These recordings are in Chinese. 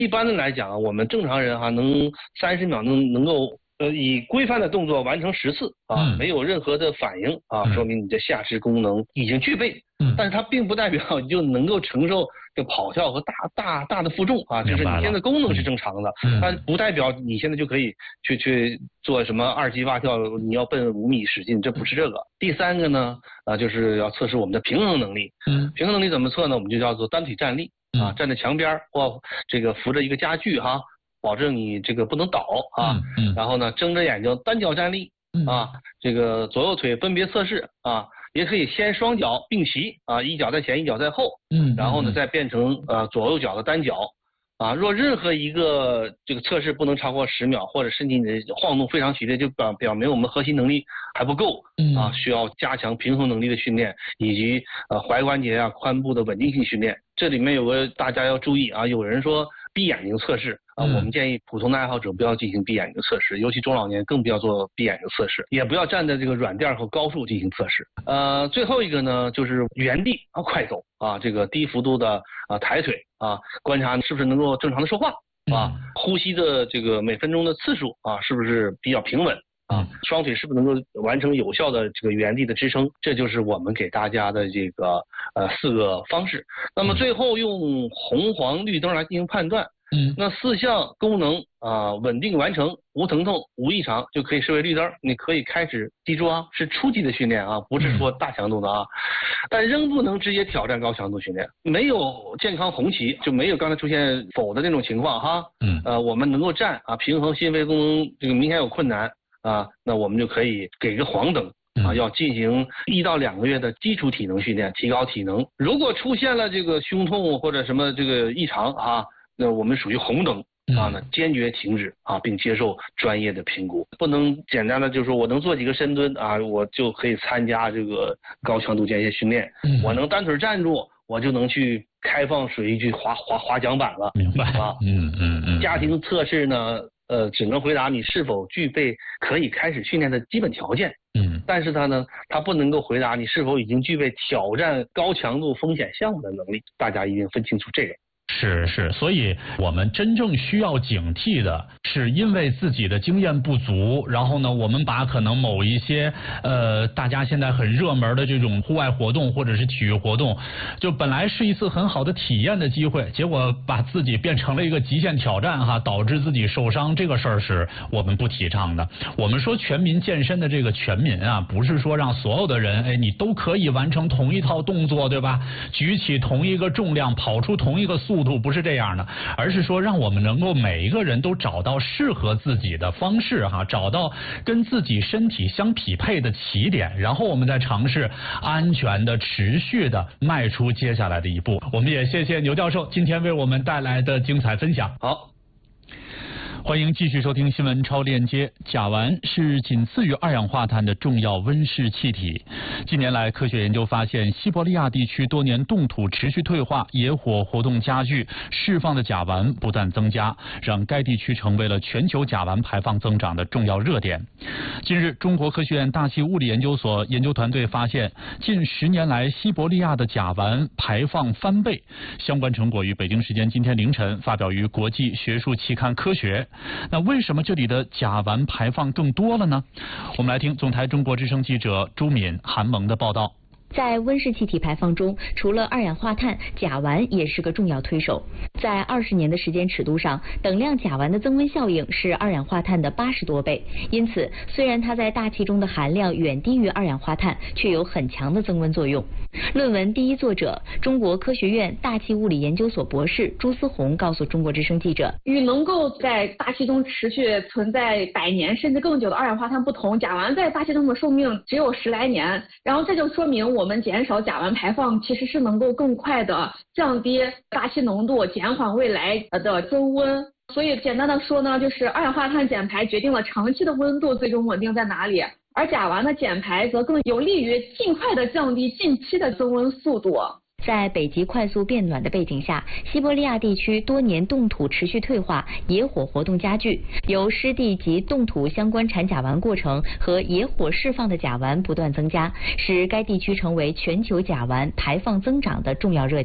一般的来讲，我们正常人能30秒能够以规范的动作完成10次没有任何的反应说明你的下肢功能已经具备。但是它并不代表你就能够承受这跑跳和大的负重就是你现在功能是正常的，它不代表你现在就可以去做什么2级蛙跳，你要奔5米使劲，这不是这个。第3个呢就是要测试我们的平衡能力。平衡能力怎么测呢？我们就叫做单腿站立站在墙边或这个扶着一个家具保证你这个不能倒然后呢睁着眼睛单脚站立这个左右腿分别测试也可以先双脚并齐一脚在前一脚在后然后呢再变成左右脚的单脚若任何一个这个测试不能超过10秒，或者身体的晃动非常剧烈，就表明我们核心能力还不够需要加强平衡能力的训练，以及踝关节髋部的稳定性训练。这里面有个大家要注意有人说闭眼睛测试我们建议普通的爱好者不要进行闭眼睛测试，尤其中老年更不要做闭眼睛测试，也不要站在这个软垫和高处进行测试。最后一个呢就是原地快走这个低幅度的抬腿观察是不是能够正常的说话呼吸的这个每分钟的次数是不是比较平稳双腿是不是能够完成有效的这个原地的支撑，这就是我们给大家的这个4个方式。那么最后用红黄绿灯来进行判断那4项功能稳定完成，无疼痛无异常就可以设为绿灯，你可以开始，记住是初级的训练不是说大强度的但仍不能直接挑战高强度训练。没有健康红旗就没有刚才出现否的那种情况我们能够站平衡心肺功能这个明显有困难那我们就可以给个黄灯要进行1到2个月的基础体能训练，提高体能。如果出现了这个胸痛或者什么这个异常那我们属于红灯那坚决停止并接受专业的评估，不能简单的就是说我能做几个深蹲我就可以参加这个高强度间歇训练我能单腿站住我就能去开放水域去滑桨板了。 明白家庭测试呢只能回答你是否具备可以开始训练的基本条件但是它不能够回答你是否已经具备挑战高强度风险项目的能力，大家一定分清楚这个。 是，所以我们真正需要警惕的是因为自己的经验不足，然后呢我们把可能某一些大家现在很热门的这种户外活动或者是体育活动，就本来是一次很好的体验的机会，结果把自己变成了一个极限挑战导致自己受伤，这个事儿是我们不提倡的。我们说全民健身的这个全民不是说让所有的人你都可以完成同一套动作，对吧？举起同一个重量，跑出同一个速度，不是这样的，而是说让我们能够每一个人都找到适合自己的方式找到跟自己身体相匹配的起点，然后我们再尝试安全的持续的迈出接下来的一步。我们也谢谢牛教授今天为我们带来的精彩分享。 好， 欢迎继续收听新闻超链接。甲烷是仅次于二氧化碳的重要温室气体。近年来，科学研究发现，西伯利亚地区多年冻土持续退化，野火活动加剧，释放的甲烷不断增加，让该地区成为了全球甲烷排放增长的重要热点。近日，中国科学院大气物理研究所研究团队发现，近10年来西伯利亚的甲烷排放翻倍。相关成果于北京时间今天凌晨发表于国际学术期刊《科学》。那为什么这里的甲烷排放更多了呢？我们来听总台中国之声记者朱敏、韩萌的报道。 在温室气体排放中，除了二氧化碳，甲烷也是个重要推手。在20年的时间尺度上，等量甲烷的增温效应是二氧化碳的80多倍。因此，虽然它在大气中的含量远低于二氧化碳，却有很强的增温作用。论文第一作者，中国科学院大气物理研究所博士朱思宏告诉中国之声记者， 与能够在大气中持续存在100年甚至更久的二氧化碳不同，甲烷在大气中的寿命只有10来年。然后这就说明我们减少甲烷排放其实是能够更快的降低大气浓度，减缓未来的增温。所以简单的说呢，就是二氧化碳减排决定了长期的温度最终稳定在哪里，而甲烷的减排则更有利于尽快的降低近期的增温速度。 在北极快速变暖的背景下，西伯利亚地区多年冻土持续退化，野火活动加剧，由湿地及冻土相关产甲烷过程和野火释放的甲烷不断增加，使该地区成为全球甲烷排放增长的重要热点。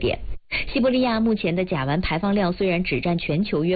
西伯利亚目前的甲烷排放量虽然只占全球约